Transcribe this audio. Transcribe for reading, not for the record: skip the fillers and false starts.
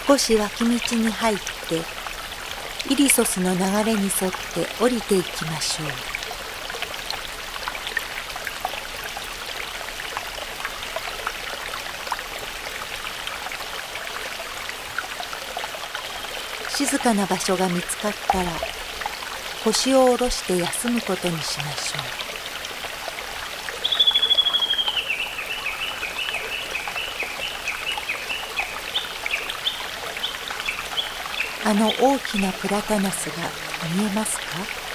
少し脇道に入ってイリソスの流れに沿って降りていきましょう。静かな場所が見つかったら腰を下ろして休むことにしましょう。あの大きなプラタナスが見えますか？